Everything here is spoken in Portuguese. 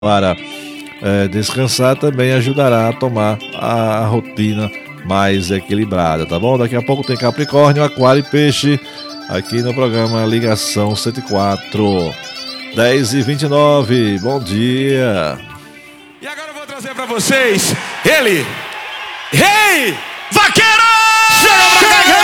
para descansar também ajudará a tomar a rotina mais equilibrada, tá bom? Daqui a pouco tem Capricórnio, Aquário e Peixe aqui no programa Ligação 104, 10h29. Bom dia. E agora eu vou trazer pra vocês ele, Rei Vaqueiro! Chega pra cá,